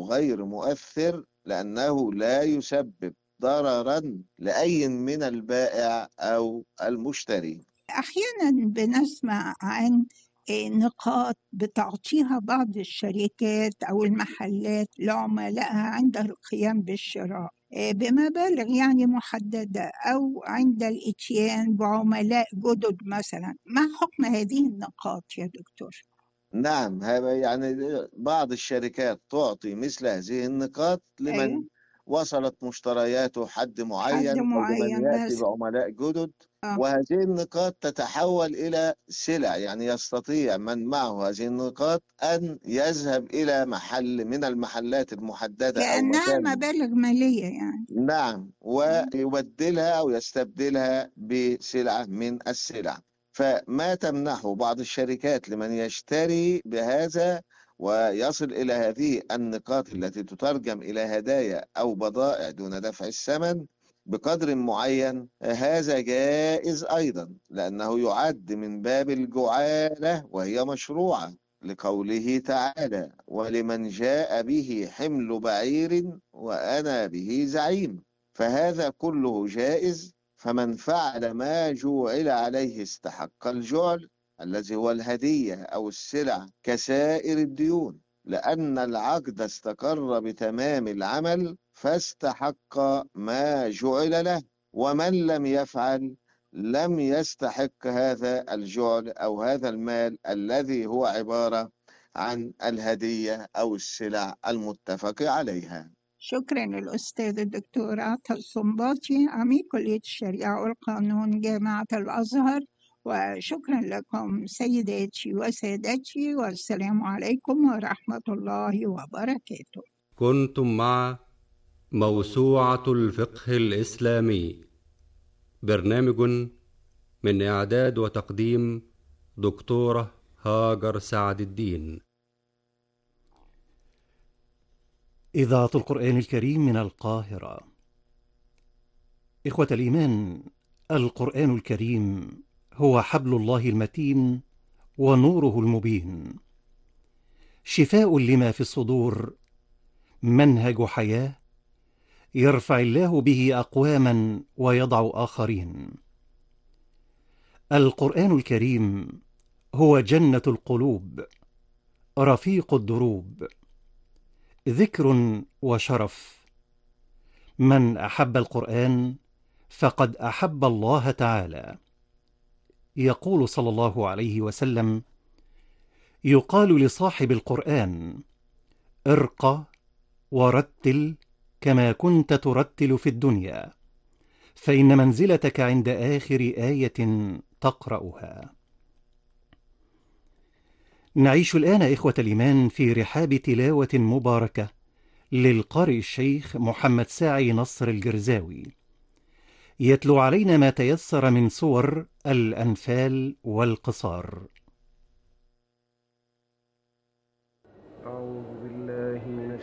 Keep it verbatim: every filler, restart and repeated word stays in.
غير مؤثر لأنه لا يسبب ضررا لأي من البائع أو المشتري. أحيانا بنسمع عن نقاط بتعطيها بعض الشركات أو المحلات لعملائها عند القيام بالشراء بمبالغ يعني محددة، أو عند الإتيان بعملاء جدد مثلا. ما حكم هذه النقاط يا دكتور؟ نعم، هذا يعني بعض الشركات تعطي مثل هذه النقاط أيوة. لمن وصلت مشترياته حد حد معين أو لمن معين يأتي مثلا. بعملاء جدد، آه. وهذه النقاط تتحول إلى سلع. يعني يستطيع من معه هذه النقاط أن يذهب إلى محل من المحلات المحددة أو كأنها مكان، مبالغ مالية يعني. نعم، ويبدلها أو يستبدلها بسلعة من السلع. فما تمنحه بعض الشركات لمن يشتري بهذا ويصل إلى هذه النقاط التي تترجم إلى هدايا أو بضائع دون دفع الثمن بقدر معين، هذا جائز أيضا، لأنه يعد من باب الجعالة وهي مشروعة، لقوله تعالى: ولمن جاء به حمل بعير وأنا به زعيم. فهذا كله جائز. فمن فعل ما جوعل عليه استحق الجعل الذي هو الهدية أو السلع كسائر الديون، لأن العقد استقر بتمام العمل فاستحق ما جعل له. ومن لم يفعل لم يستحق هذا الجعل أو هذا المال الذي هو عبارة عن الهدية أو السلع المتفق عليها. شكرا للأستاذ الدكتور عطا الصنباطي، عميد كلية الشريعة والقانون جامعة الأزهر. وشكرا لكم سيداتي وسادتي، والسلام عليكم ورحمة الله وبركاته. كنتم مع موسوعة الفقه الإسلامي، برنامج من إعداد وتقديم دكتورة هاجر سعد الدين. إذاعة القرآن الكريم من القاهرة. إخوة الإيمان، القرآن الكريم هو حبل الله المتين ونوره المبين، شفاء لما في الصدور، منهج حياة يرفع الله به أقواما ويضع آخرين. القرآن الكريم هو جنة القلوب، رفيق الدروب، ذكر وشرف. من أحب القرآن فقد أحب الله تعالى. يقول صلى الله عليه وسلم: يقال لصاحب القرآن: ارق ورتل كما كنت ترتل في الدنيا، فإن منزلتك عند آخر آية تقرأها. نعيش الآن إخوة الإيمان في رحاب تلاوة مباركة للقارئ الشيخ محمد ساعي نصر الجرزاوي، يتلو علينا ما تيسر من سور الأنفال والقصار.